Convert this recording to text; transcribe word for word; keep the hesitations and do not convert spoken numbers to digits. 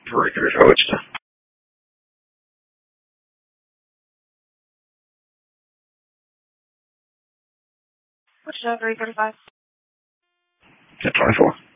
Breakers, oh, it's the What's that, three thirty-five? twenty-four.